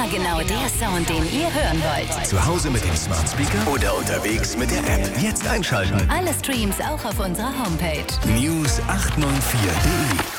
Immer genau der Sound, den ihr hören wollt. Zu Hause mit dem Smart Speaker oder unterwegs mit der App. Jetzt einschalten. Alle Streams auch auf unserer Homepage. News894.de